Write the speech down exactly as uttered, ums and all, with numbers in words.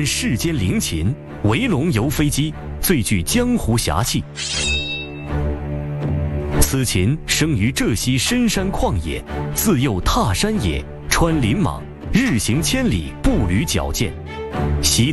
世间灵禽，为龙游飞机，最具江湖侠气。此禽生于浙西深山旷野，自幼踏山野，穿林蟒，日行千里，步履矫健。习